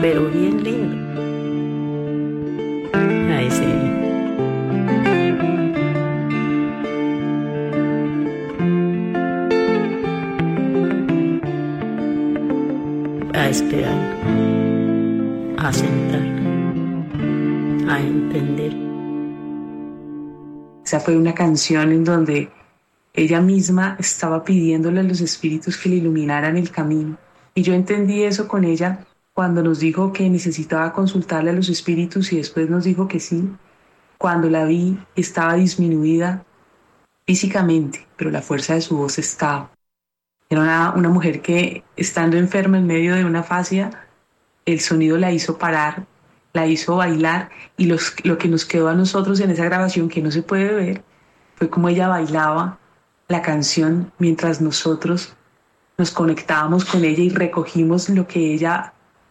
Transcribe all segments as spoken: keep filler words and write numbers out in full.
pero bien lindo. Ay, sí. A esperar, a sentar, a entender. Esa fue una canción en donde ella misma estaba pidiéndole a los espíritus que le iluminaran el camino. Y yo entendí eso con ella cuando nos dijo que necesitaba consultarle a los espíritus y después nos dijo que sí. Cuando la vi, estaba disminuida físicamente, pero la fuerza de su voz estaba. Era una, una mujer que, estando enferma en medio de una fascia, el sonido la hizo parar, la hizo bailar, y los, lo que nos quedó a nosotros en esa grabación, que no se puede ver, fue como ella bailaba la canción mientras nosotros nos conectábamos con ella y recogimos lo que ella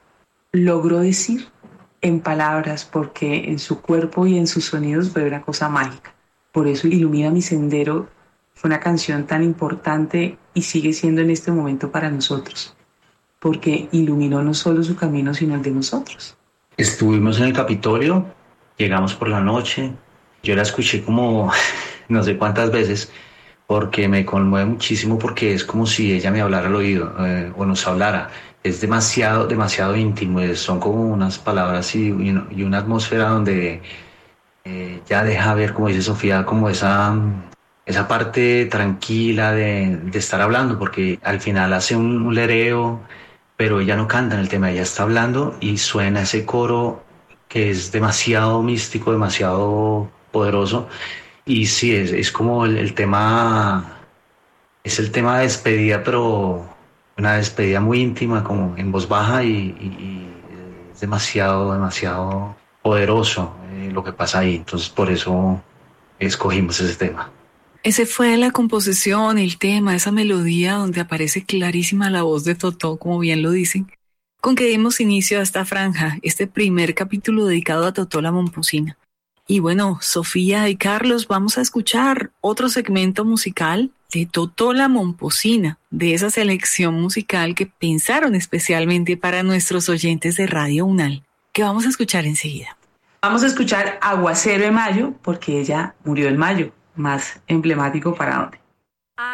logró decir en palabras, porque en su cuerpo y en sus sonidos fue una cosa mágica. Por eso Ilumina mi sendero fue una canción tan importante y sigue siendo en este momento para nosotros, porque iluminó no solo su camino, sino el de nosotros. Estuvimos en el Capitolio, llegamos por la noche, yo la escuché como no sé cuántas veces, porque me conmueve muchísimo, porque es como si ella me hablara al oído, eh, o nos hablara. Es demasiado, demasiado íntimo, es, son como unas palabras y, y una atmósfera donde eh, ya deja ver, como dice Sofía, como esa, esa parte tranquila de, de estar hablando, porque al final hace un, un lereo, pero ella no canta en el tema, ella está hablando y suena ese coro que es demasiado místico, demasiado poderoso. Y sí, es, es como el, el tema, es el tema de despedida, pero una despedida muy íntima, como en voz baja, y, y, y es demasiado, demasiado poderoso eh, lo que pasa ahí. Entonces por eso escogimos ese tema. Ese fue la composición, el tema, esa melodía donde aparece clarísima la voz de Totó, como bien lo dicen, con que dimos inicio a esta franja, este primer capítulo dedicado a Totó la Momposina. Y bueno, Sofía y Carlos, vamos a escuchar otro segmento musical de Totó la Momposina, de esa selección musical que pensaron especialmente para nuestros oyentes de Radio Unal, que vamos a escuchar enseguida. Vamos a escuchar Aguacero de Mayo, porque ella murió en mayo, más emblemático para dónde.